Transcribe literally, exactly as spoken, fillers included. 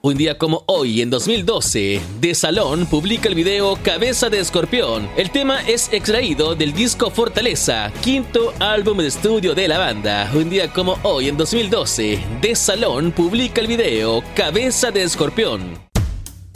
Un día como hoy, en dos mil doce, The Salón publica el video Cabeza de Escorpión. El tema es extraído del disco Fortaleza, quinto álbum de estudio de la banda. Un día como hoy, en dos mil doce, The Salón publica el video Cabeza de Escorpión.